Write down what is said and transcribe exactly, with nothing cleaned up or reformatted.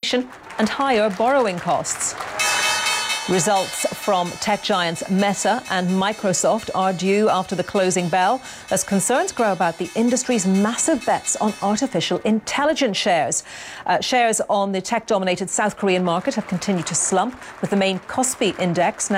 inflation and higher borrowing costs. Results from tech giants Meta and Microsoft are due after the closing bell as concerns grow about the industry's massive bets on artificial intelligence shares. Uh, shares on the tech-dominated South Korean market have continued to slump, with the main Kospi index now